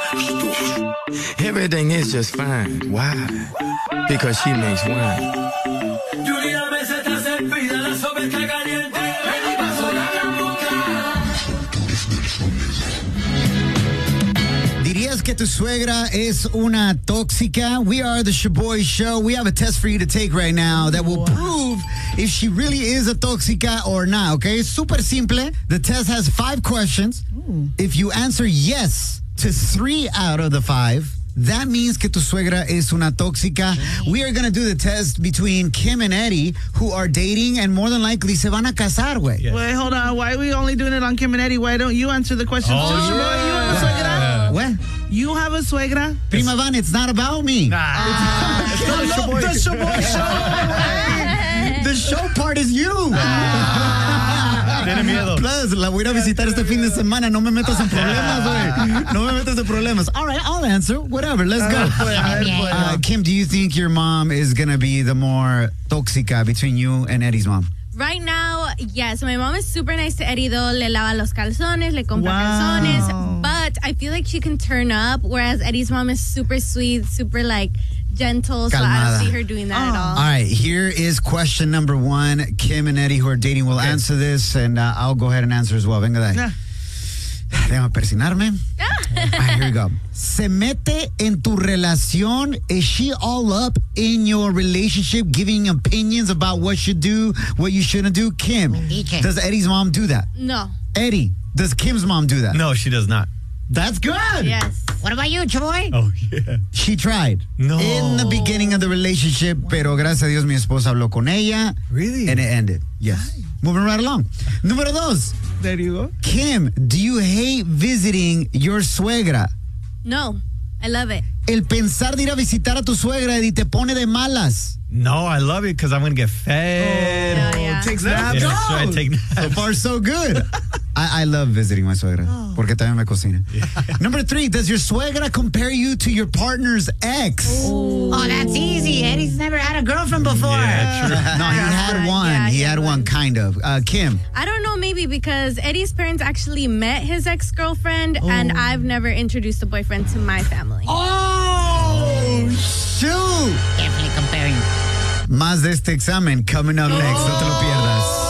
Everything is just fine. Why? Because she makes wine. ¿Dirías que tu suegra es una tóxica? We are the Shaboy Show. We have a test for you to take right now that will prove if she really is a tóxica or not, okay? Super simple. The test has 5 questions. If you answer yes to 3 out of the 5, that means que tu suegra es una tóxica. We are going to do the test between Kim and Eddie, who are dating and more than likely se van a casar, güey. Yes. Wait, hold on. Why are we only doing it on Kim and Eddie? Why don't you answer the question too, Shaboy? You have a suegra? What? You have a suegra? Prima Van, it's not about me. The Shaboy Show. The show part is you. Tiene miedo. Plus, la voy a visitar este fin de semana. No me metas en problemas, güey. No me metas en problemas. All right, I'll answer. Whatever, let's go. Kim, do you think your mom is going to be the more tóxica between you and Eddie's mom? Right now, yes. My mom is super nice to Eddie, though. Le lava los calzones, le compra calzones. But I feel like she can turn up, whereas Eddie's mom is super sweet, super, like, gentle. Calmada. So I don't see her doing that at all. All right, here is question number 1. Kim and Eddie, who are dating, will answer this, and I'll go ahead and answer as well. Venga de ahí. Déjame persinarme. All right, here we go. Se mete en tu relación. Is she all up in your relationship, giving opinions about what you do, what you shouldn't do? Kim, does Eddie's mom do that? No. Eddie, does Kim's mom do that? No, she does not. That's good. Yes. What about you, Chaboy? Oh, yeah. She tried. No. In the beginning of the relationship, pero gracias a Dios mi esposa habló con ella. Really? And it ended. Yes. Moving right along. Número 2. There you go. Kim, do you hate visiting your suegra? No. I love it. El pensar de ir a visitar a tu suegra, Eddie, te pone de malas. No, I love it because I'm going to get fed. Yeah. Takes naps. Yeah, that's right, take naps. So far, so good. I love visiting my suegra porque también me cocina. Number 3, does your suegra compare you to your partner's ex? Oh, that's easy. Eddie's never had a girlfriend before. Yeah, true. No, he had one. Yeah, he had one, kind of. Kim? I don't know, maybe because Eddie's parents actually met his ex-girlfriend, and I've never introduced a boyfriend to my family. Oh, shoot. Definitely comparing. Más de este examen coming up next. No te lo pierdas.